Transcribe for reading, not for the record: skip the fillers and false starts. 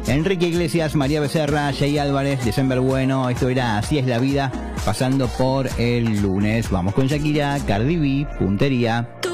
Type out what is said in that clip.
Enrique Iglesias, María Becerra, Jay Álvarez, December Bueno. Esto era Así es la vida, pasando por el lunes. Vamos con Shakira, Cardi B, Puntería.